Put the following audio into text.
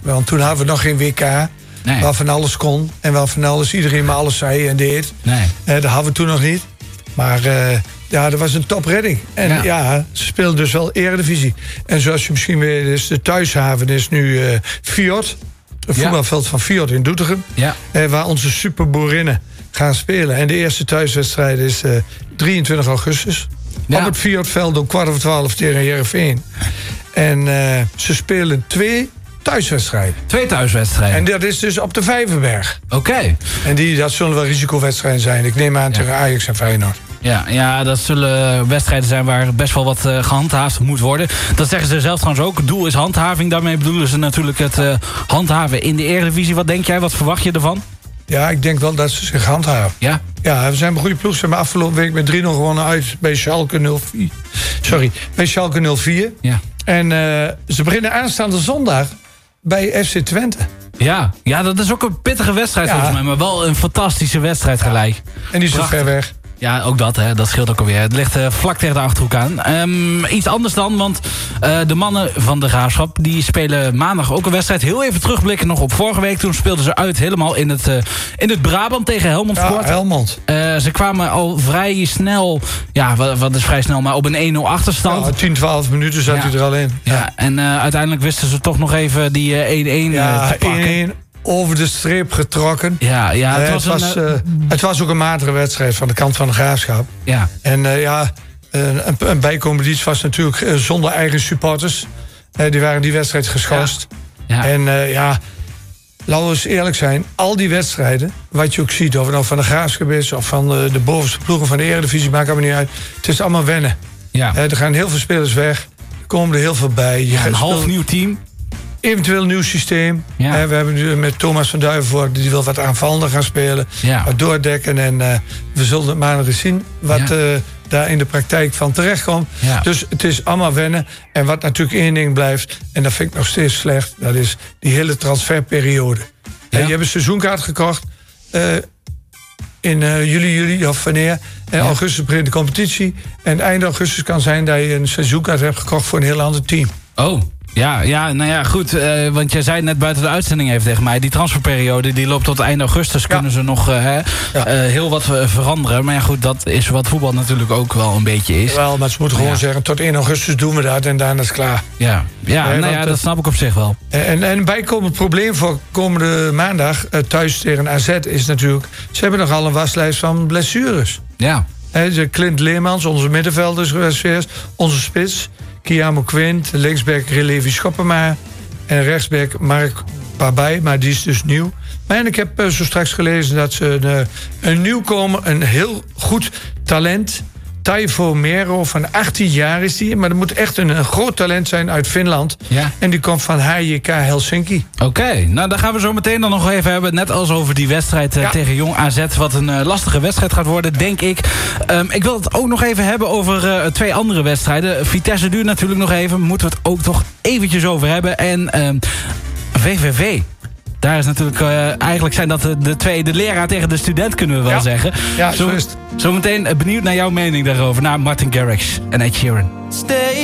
Want toen hadden we nog geen WK. Nee. Waar van alles kon. En waar van alles iedereen maar alles zei en deed. Nee. Dat hadden we toen nog niet. Maar dat was een topredding. En ze speelden dus wel Eredivisie. En zoals je misschien weet is de thuishaven is nu Fjord. Het voetbalveld van Fjord in Doetinchem. Ja. Waar onze superboerinnen gaan spelen. En de eerste thuiswedstrijd is 23 augustus. Ja. Op het Fjordveld om 11:15 tegen Heerenveen. En ze spelen 2 thuiswedstrijden. 2 thuiswedstrijden. En dat is dus op de Vijverberg. Oké. En dat zullen wel risicowedstrijden zijn. Ik neem aan tegen Ajax en Feyenoord. Ja, dat zullen wedstrijden zijn waar best wel wat gehandhaafd moet worden. Dat zeggen ze zelf trouwens ook. Het doel is handhaving. Daarmee bedoelen ze natuurlijk het handhaven in de Eredivisie. Wat denk jij? Wat verwacht je ervan? Ja, ik denk wel dat ze zich handhaven. Ja? Ja, we zijn een goede ploeg. Ze hebben afgelopen week met 3-0 gewonnen uit bij Schalke 04. Bij Schalke 04. Ja. En ze beginnen aanstaande zondag bij FC Twente. Ja, dat is ook een pittige wedstrijd volgens mij. Maar wel een fantastische wedstrijd gelijk. En die is zo ver weg. Ja, ook dat, hè. Dat scheelt ook alweer. Het ligt vlak tegen de Achterhoek aan. Iets anders dan, want de mannen van de Graafschap... die spelen maandag ook een wedstrijd. Heel even terugblikken nog op vorige week. Toen speelden ze uit helemaal in het Brabant tegen Helmond Sport. Ja, Helmond. Ze kwamen al vrij snel... Ja, wat is vrij snel, maar op een 1-0 achterstand. Ja, 10, 12 minuten zat hij er al in. Ja, en uiteindelijk wisten ze toch nog even die 1-1 te pakken. 1-1. Over de streep getrokken. Ja, het was ook een matige wedstrijd van de kant van de Graafschap. Ja. En een bijkomende iets was natuurlijk zonder eigen supporters. Die waren die wedstrijd geschorst. Ja. En laten we eens eerlijk zijn. Al die wedstrijden, wat je ook ziet... of het nou van de Graafschap is of van de bovenste ploegen van de Eredivisie... maakt allemaal niet uit. Het is allemaal wennen. Ja. Er gaan heel veel spelers weg. Er komen er heel veel bij. Een half nieuw team. Eventueel een nieuw systeem. Ja. We hebben nu met Thomas van Duivenvoort... die wil wat aanvallender gaan spelen. Ja. Wat doordekken. En we zullen het maandag eens zien... wat daar in de praktijk van terechtkomt. Ja. Dus het is allemaal wennen. En wat natuurlijk één ding blijft... en dat vind ik nog steeds slecht... dat is die hele transferperiode. Ja. Je hebt een seizoenkaart gekocht... in juli of wanneer. Augustus begint de competitie. En eind augustus kan zijn dat je een seizoenkaart hebt gekocht... voor een heel ander team. Oh. Ja, nou ja, goed. Want jij zei net buiten de uitzending even tegen mij... die transferperiode die loopt tot eind augustus... kunnen ze nog heel wat veranderen. Maar ja, goed, dat is wat voetbal natuurlijk ook wel een beetje is. Wel, maar ze moeten gewoon zeggen... tot 1 augustus doen we dat en daarna is het klaar. Dat snap ik op zich wel. En een bijkomend probleem voor komende maandag... thuis tegen AZ is natuurlijk... ze hebben nogal een waslijst van blessures. Ja. Clint Leemans, onze middenvelders geweest... onze spits... Kiamo Quint, linksback Levi Schoppema... en rechtsback Mark Pabay, maar die is dus nieuw. Maar ik heb zo straks gelezen dat ze een nieuwkomer... een heel goed talent... Taivo Mero, van 18 jaar is die... maar dat moet echt een groot talent zijn uit Finland. Ja. En die komt van HJK Helsinki. Oké, nou daar gaan we zo meteen dan nog even hebben... net als over die wedstrijd tegen Jong AZ... wat een lastige wedstrijd gaat worden, denk ik. Ik wil het ook nog even hebben over 2 andere wedstrijden. Vitesse duurt natuurlijk nog even. Moeten we het ook toch eventjes over hebben. En VVV... Daar is natuurlijk, eigenlijk zijn dat de leraar tegen de student, kunnen we wel zeggen. Ja, zo is het. Zometeen benieuwd naar jouw mening daarover. Naar Martin Garrix en Ed Sheeran.